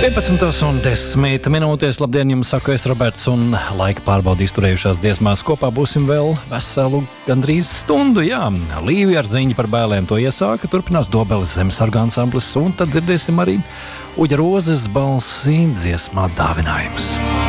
11:10. Labdien, jums saku es, Roberts, un laika pārbaudi izturējušās dziesmās kopā būsim vēl veselu gandrīz stundu. Jā, Līvija ar ziņu par bēlēm to iesāka, turpinās Dobeles zemesarga ansamblis, un tad dzirdēsim arī Uģa Rozes balsī dziesmā Dāvinājums.